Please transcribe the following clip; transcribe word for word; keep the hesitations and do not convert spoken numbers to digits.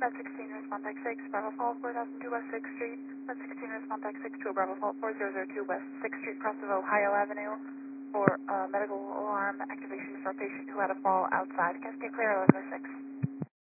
Red sixteen, respond deck six, Bravo Fault four thousand two West sixth Street. Red sixteen, respond deck six to a Bravo Fault four thousand two West sixth Street, cross of Ohio Avenue for uh, medical alarm activation for a patient who had a fall outside. Cascade clear, eleven oh six.